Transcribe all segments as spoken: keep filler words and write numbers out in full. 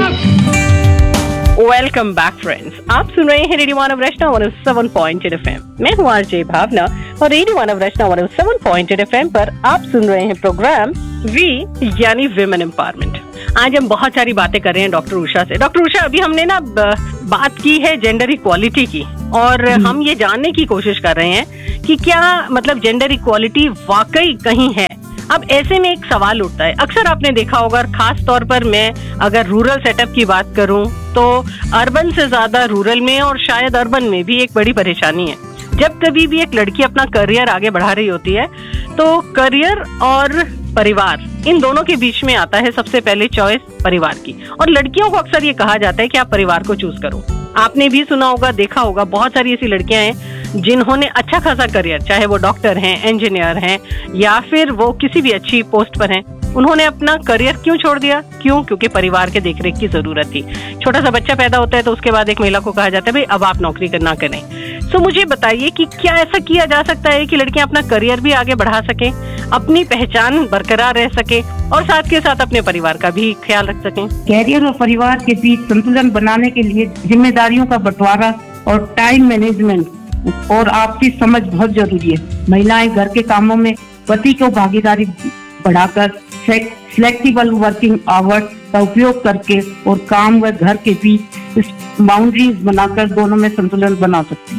Welcome back friends, आप सुन रहे हैं रेडियो मानव रचना one O seven point eight FM. मैं हूँ आरजे भावना और रेडियो मानव रचना one O seven point eight FM पर आप सुन रहे हैं प्रोग्राम वी यानी विमेन एम्पावरमेंट। आज हम बहुत सारी बातें कर रहे हैं डॉक्टर उषा से। डॉक्टर उषा, अभी हमने ना बात की है जेंडर इक्वालिटी की और हम ये जानने की कोशिश कर रहे हैं कि क्या मतलब जेंडर इक्वालिटी वाकई कहीं है। अब ऐसे में एक सवाल उठता है, अक्सर आपने देखा होगा, खास तौर पर मैं अगर रूरल सेटअप की बात करूं तो अर्बन से ज्यादा रूरल में और शायद अर्बन में भी एक बड़ी परेशानी है। जब कभी भी एक लड़की अपना करियर आगे बढ़ा रही होती है तो करियर और परिवार, इन दोनों के बीच में आता है सबसे पहले चॉइस परिवार की। और लड़कियों को अक्सर ये कहा जाता है कि आप परिवार को चूज करो। आपने भी सुना होगा, देखा होगा, बहुत सारी ऐसी लड़कियां हैं जिन्होंने अच्छा खासा करियर, चाहे वो डॉक्टर हैं, इंजीनियर हैं या फिर वो किसी भी अच्छी पोस्ट पर हैं, उन्होंने अपना करियर क्यों छोड़ दिया? क्यों? क्योंकि परिवार के देखरेख की जरूरत थी। छोटा सा बच्चा पैदा होता है तो उसके बाद एक महिला को कहा जाता है भाई अब आप नौकरी करना करें। सो मुझे बताइए कि क्या ऐसा किया जा सकता है कि लड़कियां अपना करियर भी आगे बढ़ा सकें, अपनी पहचान बरकरार रह सके और साथ के साथ अपने परिवार का भी ख्याल रख सकें? कैरियर और परिवार के बीच संतुलन बनाने के लिए जिम्मेदारियों का बंटवारा और टाइम मैनेजमेंट और आपसी समझ बहुत जरूरी है। महिलाएं घर के कामों में पति को भागीदारी बढ़ाकर फ्लेक्सिबल वर्किंग आवर्स का उपयोग करके और काम व घर के बीच बाउंड्रीज बनाकर दोनों में संतुलन बना सकती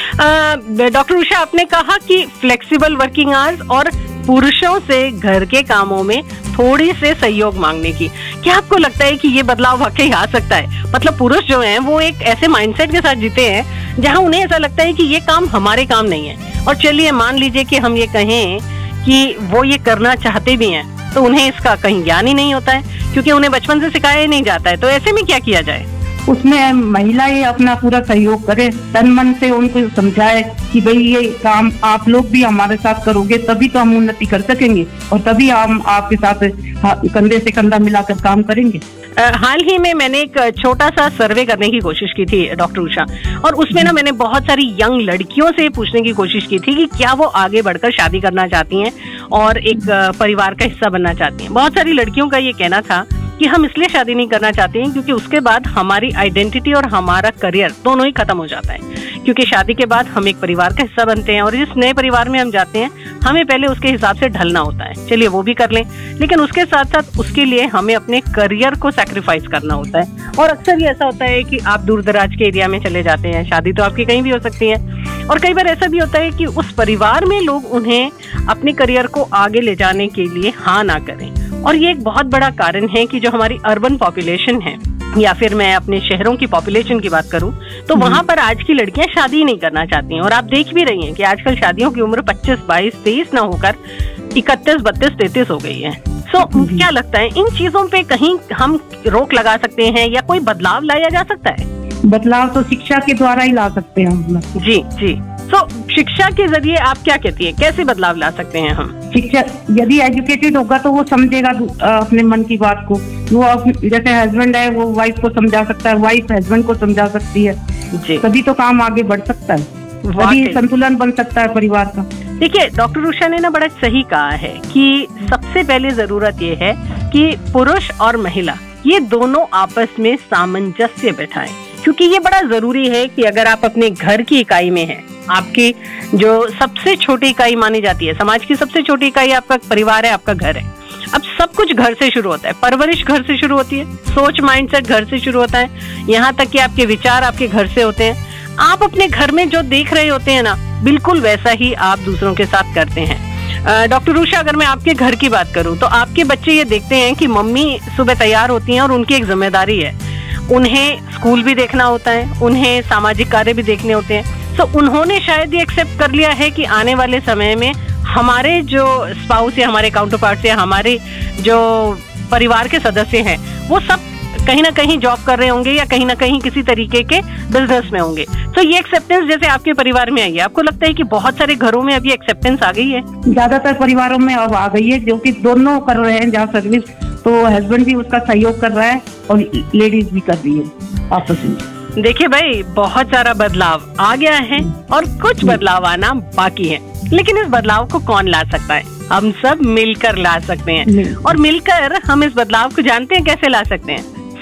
है। डॉक्टर उषा, आपने कहा कि फ्लेक्सिबल वर्किंग आवर्स और पुरुषों से घर के कामों में थोड़ी से सहयोग मांगने की, क्या आपको लगता है कि ये बदलाव वाकई आ सकता है? मतलब पुरुष जो हैं वो एक ऐसे माइंडसेट के साथ जीते हैं जहां उन्हें ऐसा लगता है कि ये काम हमारे काम नहीं है। और चलिए मान लीजिए कि हम ये कहें कि वो ये करना चाहते भी हैं तो उन्हें इसका कहीं ज्ञान ही नहीं होता है क्योंकि उन्हें बचपन से सिखाया ही नहीं जाता है। तो ऐसे में क्या किया जाए? उसमें महिलाएं अपना पूरा सहयोग करें, तन मन से उनको समझाए कि भाई ये काम आप लोग भी हमारे साथ करोगे तभी तो हम उन्नति कर सकेंगे और तभी हम आपके साथ कंधे से कंधा मिलाकर काम करेंगे। हाल ही में मैंने एक छोटा सा सर्वे करने की कोशिश की थी डॉक्टर उषा, और उसमें ना मैंने बहुत सारी यंग लड़कियों से पूछने की कोशिश की थी कि क्या वो आगे बढ़कर शादी करना चाहती हैं और एक परिवार का हिस्सा बनना चाहती हैं। बहुत सारी लड़कियों का ये कहना था कि हम इसलिए शादी नहीं करना चाहते हैं क्योंकि उसके बाद हमारी आइडेंटिटी और हमारा करियर दोनों ही खत्म हो जाता है, क्योंकि शादी के बाद हम एक परिवार का हिस्सा बनते हैं और जिस नए परिवार में हम जाते हैं हमें पहले उसके हिसाब से ढलना होता है। चलिए वो भी कर लें, लेकिन उसके साथ साथ उसके लिए हमें अपने करियर को सैक्रिफाइस करना होता है। और अक्सर ये ऐसा होता है कि आप दूर दराज के एरिया में चले जाते हैं, शादी तो आपकी कहीं भी हो सकती है, और कई बार ऐसा भी होता है कि उस परिवार में लोग उन्हें अपने करियर को आगे ले जाने के लिए हाँ ना करें। और ये एक बहुत बड़ा कारण है कि जो हमारी अर्बन पॉपुलेशन है या फिर मैं अपने शहरों की पॉपुलेशन की बात करूं तो वहां पर आज की लड़कियां शादी नहीं करना चाहती हैं। और आप देख भी रही हैं कि आजकल शादियों की उम्र पच्चीस, बाईस, तेईस ना होकर इकतीस, बत्तीस, तैतीस हो गई है। सो so, क्या लगता है इन चीजों पे कहीं हम रोक लगा सकते हैं या कोई बदलाव लाया जा सकता है? बदलाव तो शिक्षा के द्वारा ही ला सकते हैं हम। जी जी तो so, शिक्षा के जरिए आप क्या कहती है, कैसे बदलाव ला सकते हैं हम? शिक्षा, यदि एजुकेटेड होगा तो वो समझेगा अपने मन की बात को। वो जैसे हस्बैंड है वो वाइफ को समझा सकता है, वाइफ हस्बैंड को समझा सकती है जी। तभी तो काम आगे बढ़ सकता है, तभी संतुलन बन सकता है परिवार का। देखिए डॉक्टर उषा ने ना बड़ा सही कहा है कि सबसे पहले जरूरत ये है कि पुरुष और महिला ये दोनों आपस में सामंजस्य बैठाएं, क्योंकि ये बड़ा जरूरी है कि अगर आप अपने घर की इकाई में हैं, आपकी जो सबसे छोटी इकाई मानी जाती है, समाज की सबसे छोटी इकाई आपका परिवार है, आपका घर है। अब सब कुछ घर से शुरू होता है, परवरिश घर से शुरू होती है, सोच माइंडसेट घर से शुरू होता है, यहाँ तक कि आपके विचार आपके घर से होते हैं। आप अपने घर में जो देख रहे होते हैं ना, बिल्कुल वैसा ही आप दूसरों के साथ करते हैं। डॉक्टर उषा, अगर मैं आपके घर की बात करूं तो आपके बच्चे ये देखते हैं कि मम्मी सुबह तैयार होती हैं और उनकी एक जिम्मेदारी है, उन्हें स्कूल भी देखना होता है, उन्हें सामाजिक कार्य भी देखने होते हैं। तो उन्होंने शायद ये एक्सेप्ट कर लिया है कि आने वाले समय में हमारे जो स्पाउस या हमारे काउंटर पार्ट्स या हमारे जो परिवार के सदस्य हैं वो सब कहीं ना कहीं जॉब कर रहे होंगे या कहीं ना कहीं किसी तरीके के बिजनेस में होंगे। तो ये एक्सेप्टेंस जैसे आपके परिवार में आई है, आपको लगता है कि बहुत सारे घरों में अभी एक्सेप्टेंस आ गई है? ज्यादातर परिवारों में अब आ गई है, जो कि दोनों कर रहे हैं जहाँ सर्विस, तो हस्बैंड भी उसका सहयोग कर रहा है और लेडीज भी कर रही है आपस में। देखिए भाई, बहुत सारा बदलाव आ गया है और कुछ बदलाव आना बाकी है, लेकिन इस बदलाव को कौन ला सकता है? हम सब मिलकर ला सकते हैं। और मिलकर हम इस बदलाव को जानते हैं कैसे ला सकते हैं?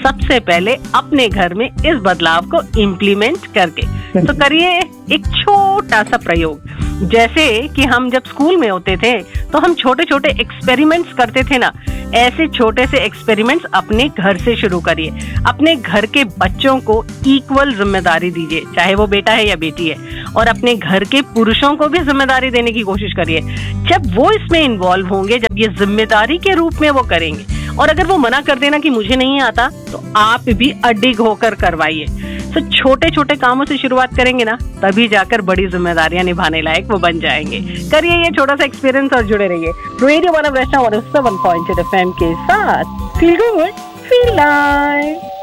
सबसे पहले अपने घर में इस बदलाव को इम्प्लीमेंट करके। तो करिए एक छोटा सा प्रयोग। जैसे कि हम जब स्कूल में होते थे तो हम छोटे छोटे एक्सपेरिमेंट्स करते थे ना, ऐसे छोटे से एक्सपेरिमेंट्स अपने घर से शुरू करिए। अपने घर के बच्चों को इक्वल जिम्मेदारी दीजिए, चाहे वो बेटा है या बेटी है, और अपने घर के पुरुषों को भी जिम्मेदारी देने की कोशिश करिए। जब वो इसमें इन्वॉल्व होंगे, जब ये जिम्मेदारी के रूप में वो करेंगे, और अगर वो मना कर देना कि मुझे नहीं आता, तो आप भी अडिग होकर करवाइए। तो छोटे छोटे कामों से शुरुआत करेंगे ना, तभी जाकर बड़ी जिम्मेदारियां निभाने लायक वो बन जाएंगे। करिए ये छोटा सा एक्सपीरियंस और जुड़े रहिए radio one of Rachna one of seven point eight F M के साथ। Feel good, feel live.